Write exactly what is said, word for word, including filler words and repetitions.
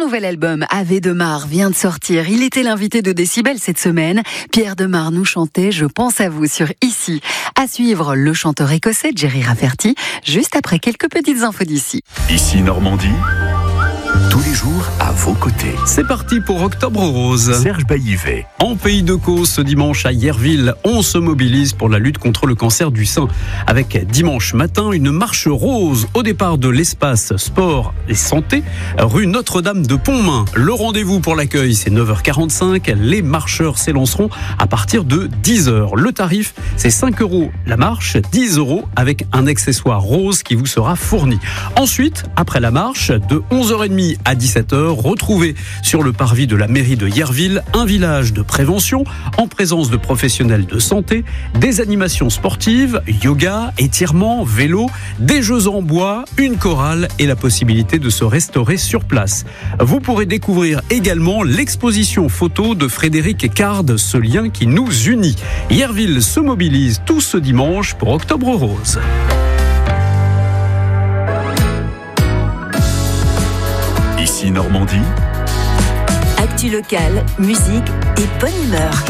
nouvel album Ave de Mar vient de sortir. Il était l'invité de Décibel cette semaine. Pierre Demar nous chantait Je pense à vous sur Ici. À suivre, le chanteur écossais Jerry Rafferty, juste après quelques petites infos d'ici. Ici Normandie, tous les jours à vos côtés. C'est parti pour Octobre Rose. Serge Baillivet. En Pays de Caux, ce dimanche à Yerville, on se mobilise pour la lutte contre le cancer du sein. Avec dimanche matin, une marche rose au départ de l'espace sport et santé, rue Notre-Dame de Pontmain. Le rendez-vous pour l'accueil, c'est neuf heures quarante-cinq. Les marcheurs s'élanceront à partir de dix heures. Le tarif, c'est cinq euros la marche, dix euros avec un accessoire rose qui vous sera fourni. Ensuite, après la marche, de onze heures trente à dix-sept heures, retrouvez sur le parvis de la mairie de Yerville un village de prévention en présence de professionnels de santé, des animations sportives, yoga, étirements, vélo, des jeux en bois, une chorale et la possibilité de se restaurer sur place. Vous pourrez découvrir également l'exposition photo de Frédéric Card, ce lien qui nous unit. Yerville se mobilise tout ce dimanche pour Octobre Rose. Ici Normandie, actu locale, musique et bonne humeur.